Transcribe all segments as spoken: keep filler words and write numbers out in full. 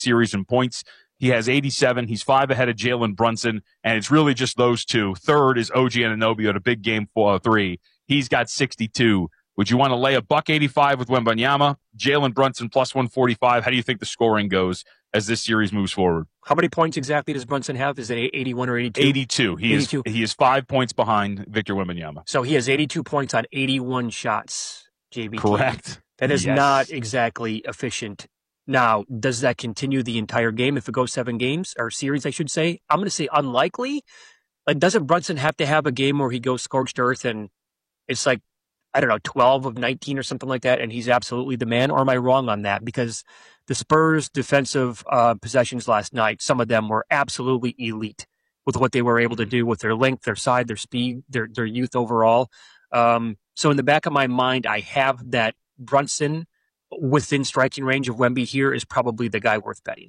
series in points. He has eighty-seven. He's five ahead of Jalen Brunson, and it's really just those two. Third is O G Anunoby at a big game four oh three. He's got sixty-two. Would you want to lay a buck eighty-five with Wembanyama? Jalen Brunson plus one forty-five. How do you think the scoring goes as this series moves forward? How many points exactly does Brunson have? Is it eighty-one or eighty-two? eighty-two. He eighty-two. is he is five points behind Victor Wembanyama. So he has eighty-two points on eighty-one shots, J B T. Correct. That is yes. not exactly efficient. Now, does that continue the entire game if it goes seven games, or series, I should say? I'm going to say unlikely. Like, doesn't Brunson have to have a game where he goes scorched earth and it's like, I don't know, twelve of nineteen or something like that, and he's absolutely the man? Or am I wrong on that? Because the Spurs' defensive uh, possessions last night, some of them were absolutely elite with what they were able to do with their length, their side, their speed, their their youth overall. Um, so in the back of my mind, I have that Brunson within striking range of Wemby here is probably the guy worth betting.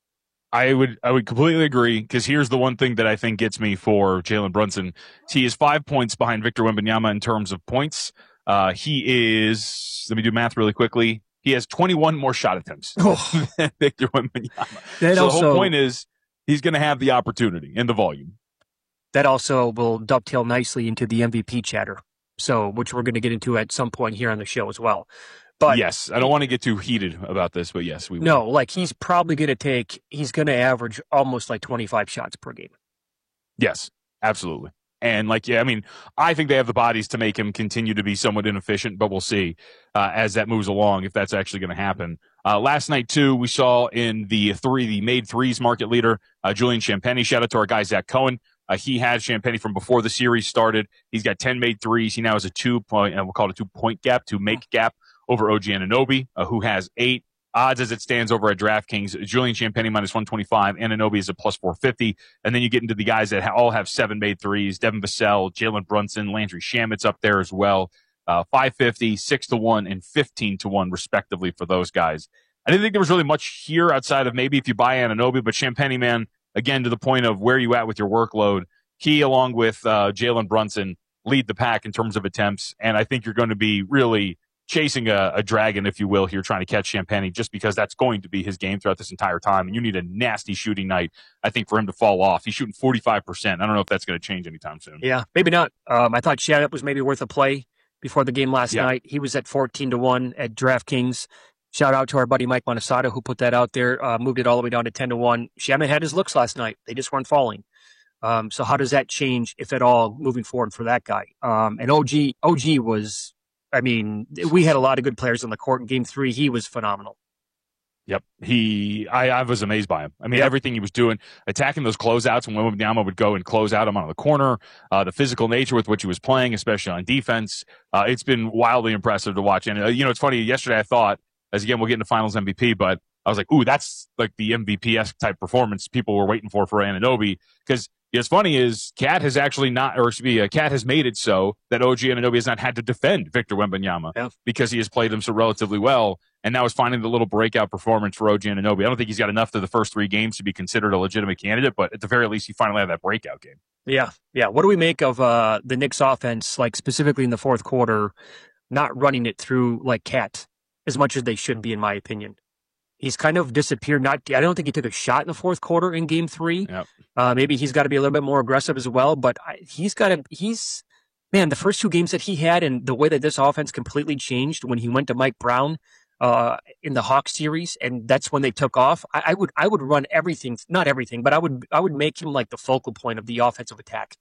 I would I would completely agree, because here's the one thing that I think gets me for Jalen Brunson. He is five points behind Victor Wembanyama in terms of points. Uh, he is, let me do math really quickly. He has twenty-one more shot attempts oh. than Victor Wembanyama. That so also, the whole point is he's going to have the opportunity and the volume. That also will dovetail nicely into the M V P chatter, so which we're going to get into at some point here on the show as well. But yes, I don't want to get too heated about this, but yes, we will. No, like he's probably going to take, he's going to average almost like twenty-five shots per game. Yes, absolutely. And like, yeah, I mean, I think they have the bodies to make him continue to be somewhat inefficient, but we'll see uh, as that moves along if that's actually going to happen. Uh, last night, too, we saw in the three, the made threes market leader, uh, Julian Champagnie. Shout out to our guy, Zach Cohen. Uh, he had Champagnie from before the series started. He's got ten made threes. He now has a two point, and we'll call it a two point gap, two make gap over O G Anunoby, uh, who has eight. Odds as it stands over at DraftKings, Julian Champagnie minus one twenty-five, Anunoby is a plus four fifty. And then you get into the guys that ha- all have seven made threes, Devin Vassell, Jalen Brunson, Landry Shamit's up there as well. Uh, five fifty, six to one, and fifteen to one, respectively, for those guys. I didn't think there was really much here outside of maybe if you buy Anunoby, but Champagnie, man, again, to the point of where you at with your workload, he, along with uh, Jalen Brunson, lead the pack in terms of attempts. And I think you're going to be really chasing a, a dragon, if you will, here, trying to catch Champagnie, just because that's going to be his game throughout this entire time. And you need a nasty shooting night, I think, for him to fall off. He's shooting forty-five percent. I don't know if that's going to change anytime soon. Yeah, maybe not. Um, I thought Shamit was maybe worth a play before the game last yeah. night. He was at fourteen to one at DraftKings. Shout out to our buddy Mike Montesado, who put that out there, uh, moved it all the way down to ten to one. Shamit had his looks last night. They just weren't falling. Um, so how does that change, if at all, moving forward for that guy? Um, and O G, O G was, I mean, we had a lot of good players on the court in game three. He was phenomenal. Yep. He, I, I was amazed by him. I mean, yep. everything he was doing, attacking those closeouts when Wembanyama would go and close out him on the corner, uh, the physical nature with which he was playing, especially on defense. Uh, it's been wildly impressive to watch. And, uh, you know, it's funny. Yesterday I thought, as again, we'll get into finals M V P, but I was like, ooh, that's like the M V P-esque type performance people were waiting for for Anunoby. Because what's funny is Cat has actually not, or excuse me, uh, Cat has made it so that O G Anunoby has not had to defend Victor Wembanyama yeah. because he has played him so relatively well. And now is finding the little breakout performance for O G Anunoby. I don't think he's got enough through the first three games to be considered a legitimate candidate, but at the very least, he finally had that breakout game. Yeah, yeah. What do we make of uh, the Knicks offense, like specifically in the fourth quarter, not running it through like Cat as much as they should be, in my opinion? He's kind of disappeared. Not, I don't think he took a shot in the fourth quarter in game three. Yep. Uh, maybe he's got to be a little bit more aggressive as well, but I, he's got to, he's, man, the first two games that he had and the way that this offense completely changed when he went to Mike Brown uh, in the Hawks series, and that's when they took off. I, I would, I would run everything, not everything, but I would, I would make him like the focal point of the offensive attack.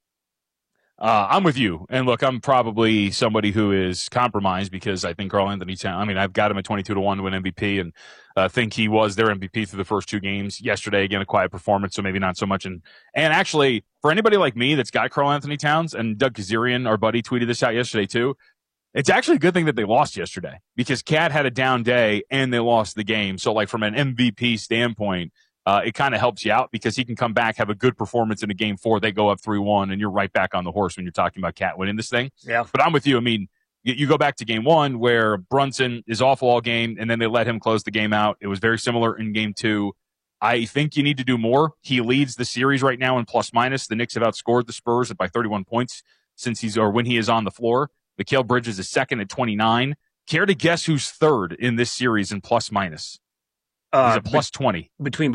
Uh, I'm with you. And look, I'm probably somebody who is compromised because I think Karl-Anthony Towns, I mean, I've got him at twenty-two to one to win M V P and uh, think he was their M V P through the first two games. Yesterday, again, a quiet performance, so maybe not so much. And, and actually, for anybody like me that's got Karl-Anthony Towns, and Doug Kazarian, our buddy, tweeted this out yesterday too, it's actually a good thing that they lost yesterday because Cat had a down day and they lost the game. So like from an M V P standpoint, Uh, it kind of helps you out because he can come back, have a good performance in a game four. They go up three one, and you're right back on the horse when you're talking about Cat winning this thing. Yeah. But I'm with you. I mean, you, you go back to game one where Brunson is awful all game, and then they let him close the game out. It was very similar in game two. I think you need to do more. He leads the series right now in plus minus. The Knicks have outscored the Spurs by thirty-one points since he's or when he is on the floor. Mikal Bridges is second at twenty-nine. Care to guess who's third in this series in plus minus? He's Uh, a plus twenty. between